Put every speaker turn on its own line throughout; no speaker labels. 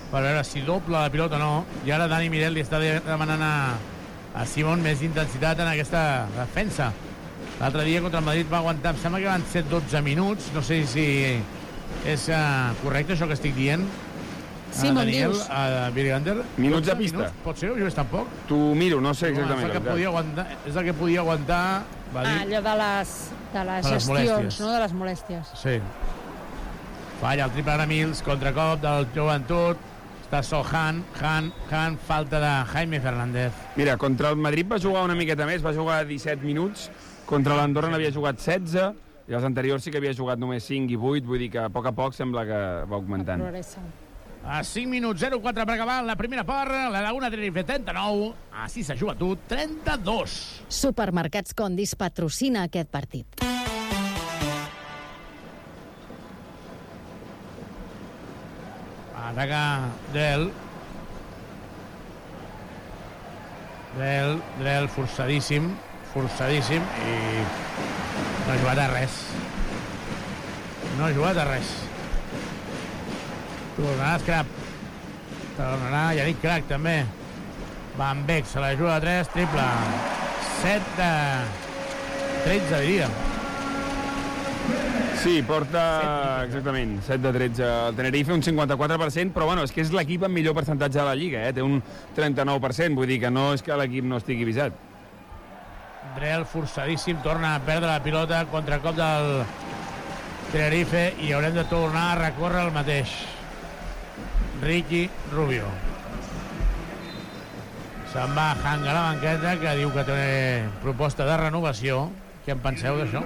per veure si dobla la pilota o no, i ara Dani Miret li està demanant a Simón més intensitat en aquesta defensa. L'altre dia contra el Madrid va aguantar, em sembla que van ser 12 minuts, no sé si és correcte això que estic dient.
Simón,
Daniel,
dius?
Virgander.
Minuts de pista.
Minuts, pot ser o jugués tampoc?
T'ho miro, no sé exactament.
És el que podia aguantar, va dir.
Allò de les gestions,
molèsties.
no? De les molèsties.
Sí. Falla el triple de Mills, contracop del Joventut. Està sol Han, falta de Jaime Fernández.
Mira, contra el Madrid va jugar una miqueta més, va jugar 17 minuts, contra l'Andorra n'havia jugat 16, i els anteriors sí que havia jugat només 5 i 8, vull dir que a poc sembla que va augmentant.
A 5 minuts, 0-4 per acabar la primera part, la Laguna Tenerife 39, així s'ha jugat 32.
Supermercats Condis patrocina aquest partit.
Ataca Drell, forçadíssim, i no ha jugat a res. Tornarà Scrap, tornarà Yannick Crac també. Van Beek se la juga a 3, triple 7 de 13, diria.
Sí, porta exactament 7 de 13 al Tenerife, un 54%, però bueno, és que és l'equip amb millor percentatge de la Lliga, té un 39%, vull dir que no és que l'equip no estigui visat.
Drell forçadíssim, torna a perdre la pilota, contracop del Tenerife, i haurem de tornar a recórrer el mateix. Ricky Rubio. Se'n va Hang a la banqueta, que diu que té proposta de renovació. Què en penseu d'això?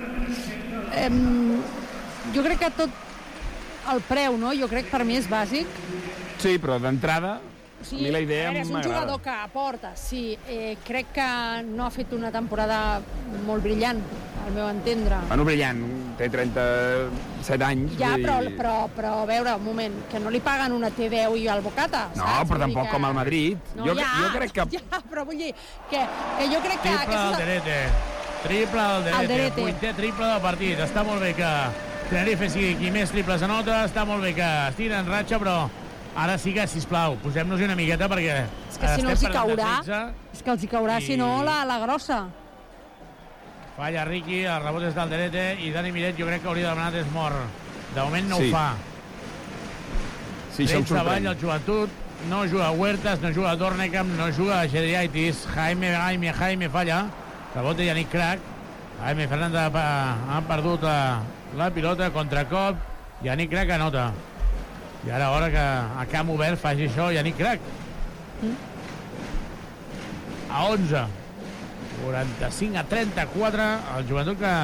Jo crec que tot el preu, no? Jo crec que per mi és bàsic.
Sí, però d'entrada,
Sí,
a mi la idea
és un
m'agrada.
jugador que aporta, sí. Crec que no ha fet una temporada molt brillant, al meu entendre.
Bueno, brillant, té 37 anys.
Ja,
vull dir...
però a veure, un moment, que no li paguen una T10 i al Bocata,
No,
saps?
però tampoc com al Madrid.
No,
jo crec que...
Ja, però vull dir que jo crec que...
Triple del Derete. Triple del Derete. Vuitè triple del partit. Està molt bé que Tenerife sigui qui més triples anota, està molt bé que estigui en ratxa, però ara sí que, sisplau, posem-nos una miqueta perquè...
És que si no els hi caurà, és que els hi caurà, si no, la grossa.
Falla Ricky, el rebot és del Derete, i Dani Miret jo crec que hauria demanat és mort. De moment no ho fa.
Sí, això em sorprèn.
El Joventut, no juga Huertas, no juga Dornecamp, no juga Gedriaitis. Jaime falla. Rebot de Yannick Crac. Jaime Fernández ha perdut la pilota, contracop. Yannick Crac anota. I ara hora que a camp obert faci això Yannick Crac. A 11. 45-34. El Joventut que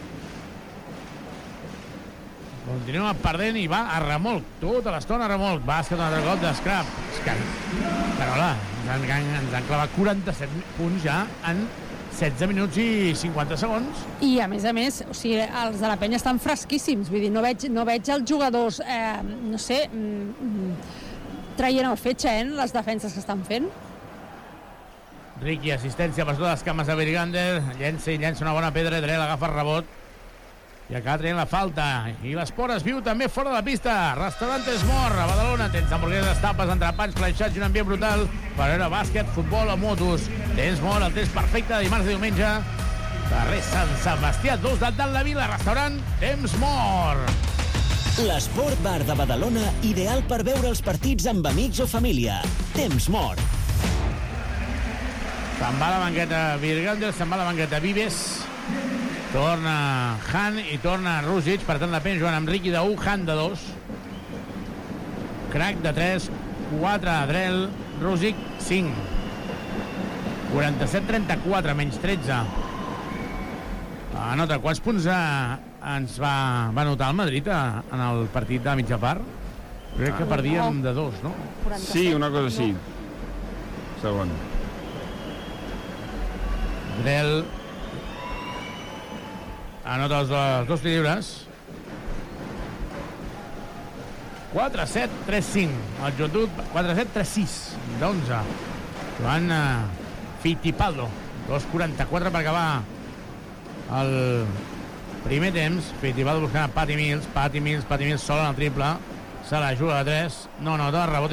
continua perdent i va a remolc. Tota l'estona a remolc. Bàsquet, un altre cop d'Scrap. Carola, ens han clavat 47 punts ja en 16 minuts i 50 segons.
I a més, o sigui, els de la penya estan fresquíssims, vull dir, no veig els jugadors, no sé, traient el fetge, les defenses que estan fent.
Ricky, assistència per totes les cames de Virgander, llença una bona pedra, Drell agafa el rebot i acaba traient la falta. I l'esport es viu també fora de la pista. Restaurant Esmor, a Badalona, tens hamburgueses, tapes, entrepans, planxats i un ambient brutal per veure bàsquet, futbol o motos. Tens molt, el temps perfecte de dimarts i diumenge. Carrer Sant Sebastià 2 de Dalt la Vila, restaurant Temps Mort.
L'Esport Bar de Badalona, ideal per veure els partits amb amics o família. Temps Mort.
Se'n va la banqueta Virgander, se'n va la banqueta Vives. Torna Han i torna Rusic, per tant la penya jugant amb Ricky de 1, Han de 2. Crac de 3, 4 Drell, Rusic 5. 47-34, menys 13. Anota, quants punts ens va anotar el Madrid en el partit de mitja part? Crec que perdíem de 2, no?
47,
sí, una cosa així. Segon.
Drell anota els dos lliures. 4-7, 3-5. El Joventut 4-7, 3-6. d'11. Joan Fittipaldo. 2:44 per acabar el primer temps. Fittipaldo buscant a Patty Mills. Patty Mills sol en el triple. Se la juga a 3. No, rebot